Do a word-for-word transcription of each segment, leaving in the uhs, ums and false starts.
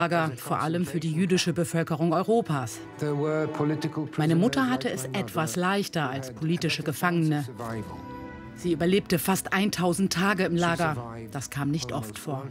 vor allem für die jüdische Bevölkerung Europas. Meine Mutter hatte es etwas leichter als politische Gefangene. Sie überlebte fast tausend Tage im Lager. Das kam nicht oft vor.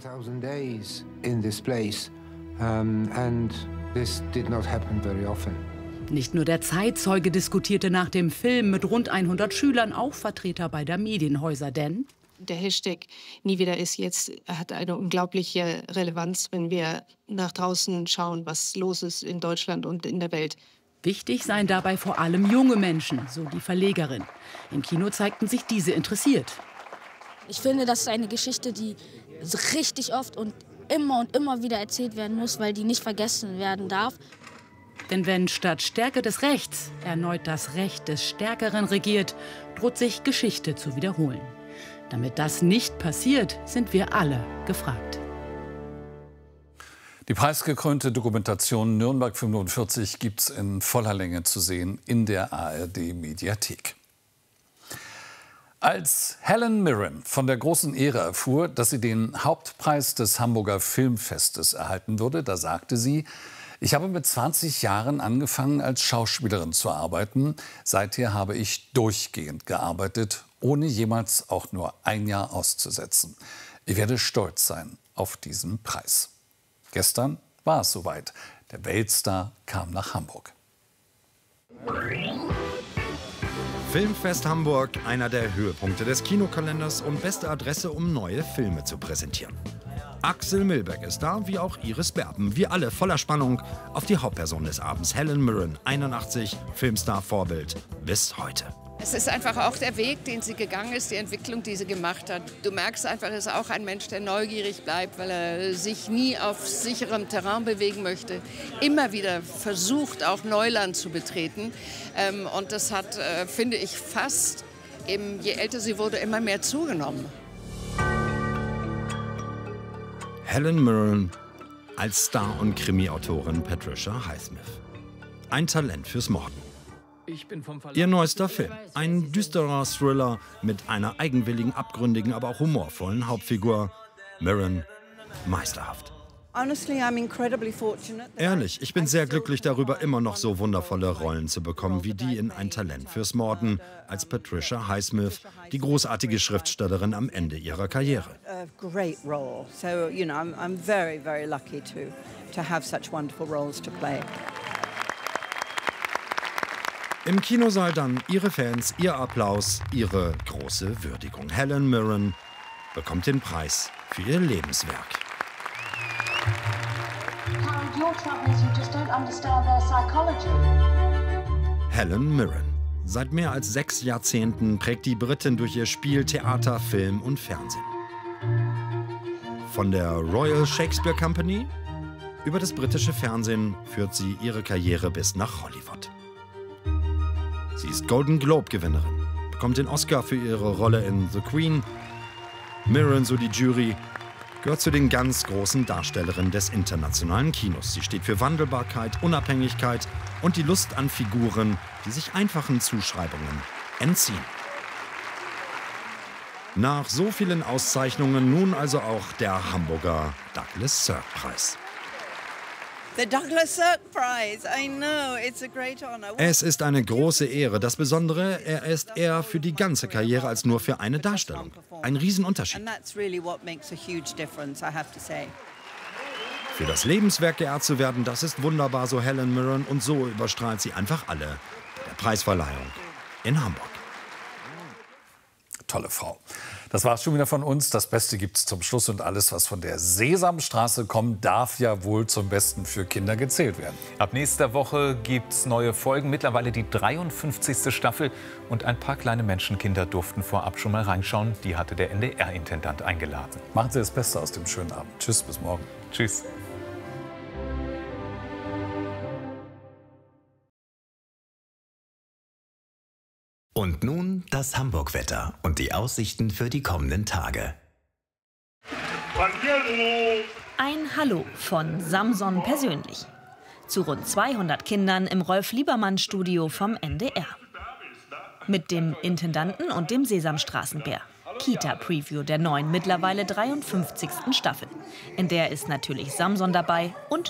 Nicht nur der Zeitzeuge diskutierte nach dem Film mit rund hundert Schülern, auch Vertreter beider Medienhäuser, denn der Hashtag Nie wieder ist jetzt hat eine unglaubliche Relevanz, wenn wir nach draußen schauen, was los ist in Deutschland und in der Welt. Wichtig seien dabei vor allem junge Menschen, so die Verlegerin. Im Kino zeigten sich diese interessiert. Ich finde, das ist eine Geschichte, die so richtig oft und immer und immer wieder erzählt werden muss, weil die nicht vergessen werden darf. Denn wenn statt Stärke des Rechts erneut das Recht des Stärkeren regiert, droht sich Geschichte zu wiederholen. Damit das nicht passiert, sind wir alle gefragt. Die preisgekrönte Dokumentation Nürnberg fünfundvierzig gibt es in voller Länge zu sehen in der A R D-Mediathek. Als Helen Mirren von der großen Ehre erfuhr, dass sie den Hauptpreis des Hamburger Filmfestes erhalten würde, da sagte sie: Ich habe mit zwanzig Jahren angefangen, als Schauspielerin zu arbeiten. Seither habe ich durchgehend gearbeitet, ohne jemals auch nur ein Jahr auszusetzen. Ich werde stolz sein auf diesen Preis. Gestern war es soweit. Der Weltstar kam nach Hamburg. Filmfest Hamburg, einer der Höhepunkte des Kinokalenders und beste Adresse, um neue Filme zu präsentieren. Axel Milberg ist da, wie auch Iris Berben. Wir alle voller Spannung auf die Hauptperson des Abends, Helen Mirren, einundachtzig, Filmstar, Vorbild bis heute. Es ist einfach auch der Weg, den sie gegangen ist, die Entwicklung, die sie gemacht hat. Du merkst einfach, er ist auch ein Mensch, der neugierig bleibt, weil er sich nie auf sicherem Terrain bewegen möchte. Immer wieder versucht, auch Neuland zu betreten. Und das hat, finde ich, fast, eben, je älter sie wurde, immer mehr zugenommen. Helen Mirren als Star- und Krimi-Autorin Patricia Highsmith. Ein Talent fürs Morden. Ihr neuester Film, ein düsterer Thriller mit einer eigenwilligen, abgründigen, aber auch humorvollen Hauptfigur. Mirren, meisterhaft. Ehrlich, ich bin sehr glücklich darüber, immer noch so wundervolle Rollen zu bekommen wie die in Ein Talent fürs Morden als Patricia Highsmith, die großartige Schriftstellerin am Ende ihrer Karriere. Im Kinosaal dann ihre Fans, ihr Applaus, ihre große Würdigung. Helen Mirren bekommt den Preis für ihr Lebenswerk. Helen Mirren. Seit mehr als sechs Jahrzehnten prägt die Britin durch ihr Spiel Theater, Film und Fernsehen. Von der Royal Shakespeare Company über das britische Fernsehen führt sie ihre Karriere bis nach Hollywood. Sie ist Golden Globe-Gewinnerin, bekommt den Oscar für ihre Rolle in The Queen. Mirren, so die Jury, gehört zu den ganz großen Darstellerinnen des internationalen Kinos. Sie steht für Wandelbarkeit, Unabhängigkeit und die Lust an Figuren, die sich einfachen Zuschreibungen entziehen. Nach so vielen Auszeichnungen nun also auch der Hamburger Douglas Sirk-Preis. Es ist eine große Ehre. Das Besondere, er ist eher für die ganze Karriere als nur für eine Darstellung. Ein Riesenunterschied. Für das Lebenswerk geehrt zu werden, das ist wunderbar, so Helen Mirren. Und so überstrahlt sie einfach alle bei der Preisverleihung in Hamburg. Tolle Frau. Das war's schon wieder von uns. Das Beste gibt's zum Schluss und alles, was von der Sesamstraße kommt, darf ja wohl zum Besten für Kinder gezählt werden. Ab nächster Woche gibt's neue Folgen, mittlerweile die dreiundfünfzigste Staffel. Und ein paar kleine Menschenkinder durften vorab schon mal reinschauen. Die hatte der N D R-Intendant eingeladen. Machen Sie das Beste aus dem schönen Abend. Tschüss, bis morgen. Tschüss. Und nun das Hamburg-Wetter und die Aussichten für die kommenden Tage. Ein Hallo von Samson persönlich. Zu rund zweihundert Kindern im Rolf-Liebermann-Studio vom N D R. Mit dem Intendanten und dem Sesamstraßenbär. Kita-Preview der neuen, mittlerweile dreiundfünfzigsten Staffel. In der ist natürlich Samson dabei und